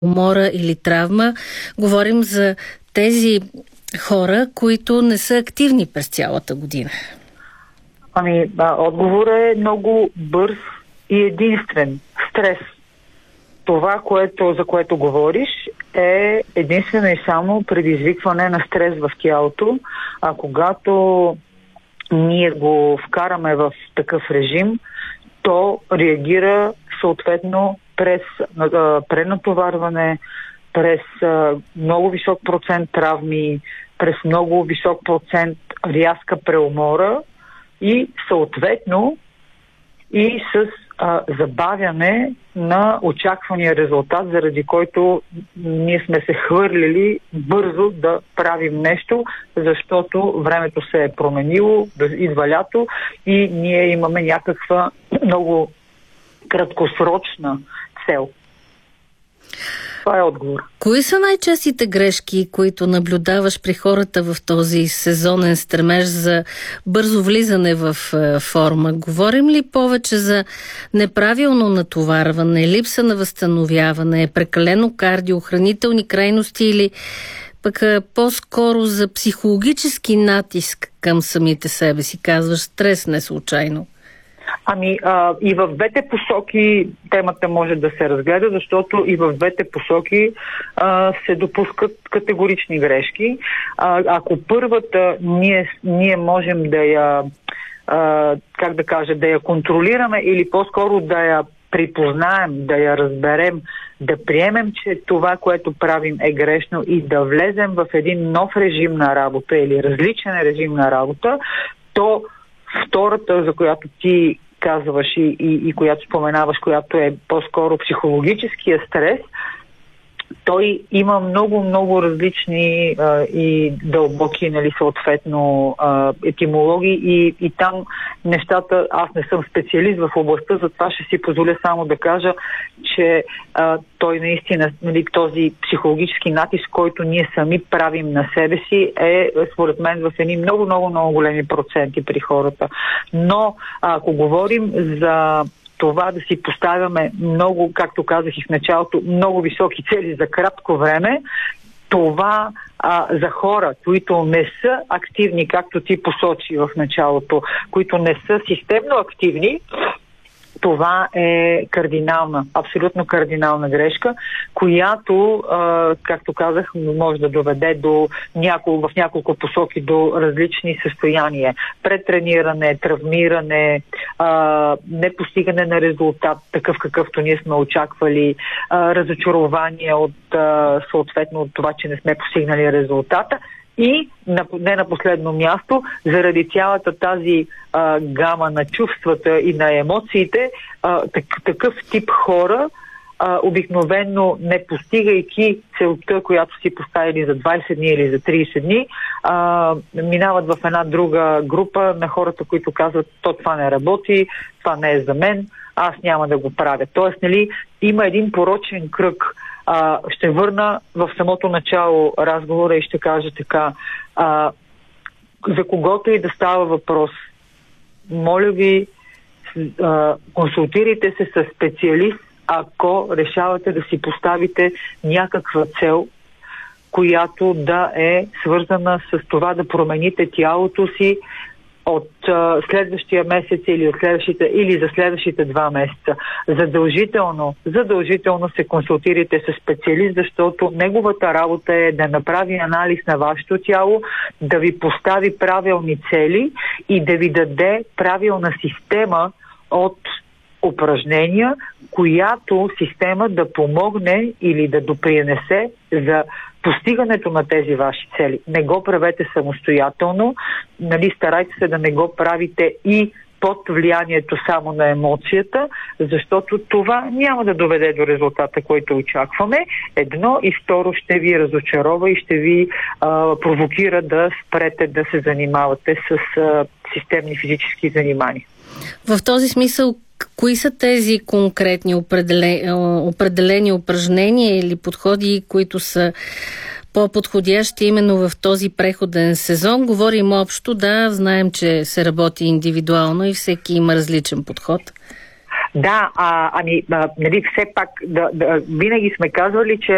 умора или травма. Говорим за тези хора, които не са активни през цялата година. Отговорът е много бърз и единствен. Стрес. Това, за което говориш, е единствено и само предизвикване на стрес в тялото, а когато ние го вкараме в такъв режим, то реагира съответно през пренатоварване, през много висок процент травми, през много висок процент рязка преумора и съответно и с забавяне на очаквания резултат, заради който ние сме се хвърлили бързо да правим нещо, защото времето се е променило, идва лято и ние имаме някаква много краткосрочна цел. Това е отговор. Кои са най-честите грешки, които наблюдаваш при хората в този сезонен стремеж за бързо влизане в форма? Говорим ли повече за неправилно натоварване, липса на възстановяване, прекалено кардио, хранителни крайности или пък по-скоро за психологически натиск към самите себе си? Казваш стрес не случайно. И в двете посоки темата може да се разгледа, защото и в двете посоки се допускат категорични грешки. Ако първата ние можем да я да я контролираме или по-скоро да я припознаем, да я разберем, да приемем, че това, което правим е грешно и да влезем в един нов режим на работа или различен режим на работа, то втората, за която ти казваш и която споменаваш, която е по-скоро психологическия стрес, той има много различни и дълбоки, съответно, етимологии и там нещата, аз не съм специалист в областта, затова ще си позволя само да кажа, че той наистина, този психологически натиск, който ние сами правим на себе си, е според мен в едни много големи проценти при хората. Но ако говорим за това да си поставяме много, както казах и в началото, много високи цели за кратко време, това за хора, които не са активни, както ти посочи в началото, които не са системно активни, това е абсолютно кардинална грешка, която, както казах, може да доведе в няколко посоки до различни състояния. Претрениране, травмиране, непостигане на резултат, такъв какъвто ние сме очаквали, разочарование съответно от това, че не сме постигнали резултата. И не на последно място, заради цялата тази гама на чувствата и на емоциите, такъв тип хора, обикновено не постигайки целта, която си поставили за 20 дни или за 30 дни, минават в една друга група на хората, които казват, това не работи, това не е за мен, аз няма да го правя. Тоест, има един порочен кръг. Ще върна в самото начало разговора и ще кажа така. За когото и да става въпрос, моля ви, консултирайте се с специалист, ако решавате да си поставите някаква цел, която да е свързана с това да промените тялото си от следващия месец или за следващите 2 месеца. Задължително се консултирайте с специалист, защото неговата работа е да направи анализ на вашето тяло, да ви постави правилни цели и да ви даде правилна система от упражнения, която система да помогне или да допринесе за постигането на тези ваши цели. Не го правете самостоятелно, старайте се да не го правите и под влиянието само на емоцията, защото това няма да доведе до резултата, който очакваме. Едно и второ ще ви разочарова и ще ви провокира да спрете да се занимавате с системни физически занимания. В този смисъл, кои са тези конкретни определени упражнения или подходи, които са по-подходящи именно в този преходен сезон? Говорим общо, знаем, че се работи индивидуално и всеки има различен подход. Да, все пак винаги сме казвали, че